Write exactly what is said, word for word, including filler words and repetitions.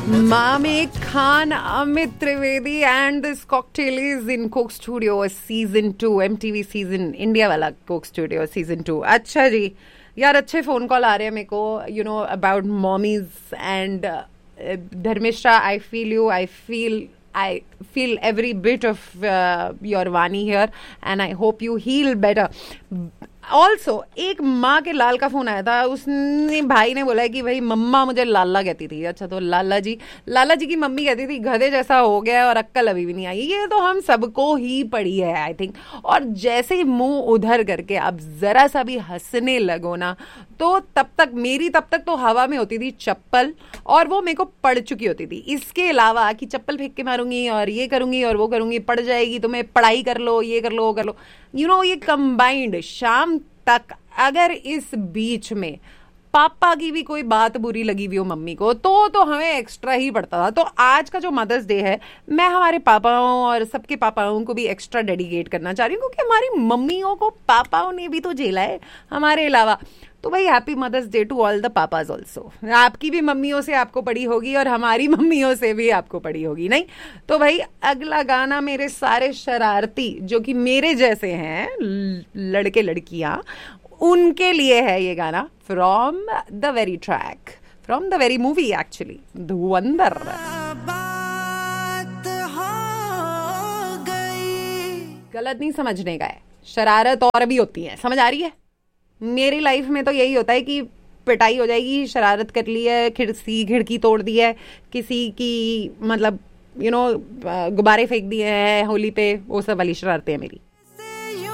Mame Khan, Amit Trivedi, and this cocktail is in Coke Studio season two, M T V season India वाला Coke Studio season two. अच्छा जी यार, अच्छे phone call आ रहे हैं मेरे को, you know, about mommies and uh, Dharmishra. I feel you. I feel I feel every bit of uh, your Vani here, and I hope you heal better. Also एक माँ के लाल का फोन आया था, उसने भाई ने बोला है कि भाई मम्मा मुझे लाला कहती थी. अच्छा, तो लाला जी लाला जी की मम्मी कहती थी गधे जैसा हो गया और अक्कल अभी भी नहीं आई. ये तो हम सबको ही पड़ी है आई थिंक. और जैसे ही मुंह उधर करके आप जरा सा भी हंसने लगो ना, तो तब तक मेरी तब तक तो हवा में होती थी चप्पल, और वो मेरे को पड़ चुकी होती थी. इसके अलावा कि चप्पल फेंक के मारूंगी और ये करूंगी और वो करूंगी, पड़ जाएगी तुम्हें, पढ़ाई कर लो, ये कर लो, वो कर लो, यू नो, ये कंबाइंड. शाम तक अगर इस बीच में पापा की भी कोई बात बुरी लगी हुई हो मम्मी को, तो तो हमें एक्स्ट्रा ही पड़ता था. तो आज का जो मदर्स डे है, मैं हमारे पापाओं और सबके पापाओं को भी एक्स्ट्रा डेडिकेट करना चाह रही हूँ, क्योंकि हमारी मम्मियों को पापाओं ने भी तो झेला है हमारे अलावा. तो भाई happy mother's day to all the papa's also. आपकी भी मम्मियों से आपको पड़ी होगी और हमारी मम्मियों से भी आपको पड़ी होगी, नहीं? तो भाई अगला गाना मेरे सारे शरारती जो कि मेरे जैसे हैं लड़के लड़कियां, उनके लिए है ये गाना, from the very track, from the very movie actually, धुरंधर. गलत नहीं समझने का है, शरारत और भी होती है, समझ आ रही है? मेरी लाइफ में तो यही होता है कि पिटाई हो जाएगी, शरारत कर ली है, खिड़की खिड़की तोड़ दी है किसी की, मतलब यू नो गुब्बारे फेंक दिए हैं होली पे, वो सब वाली शरारतें हैं मेरी.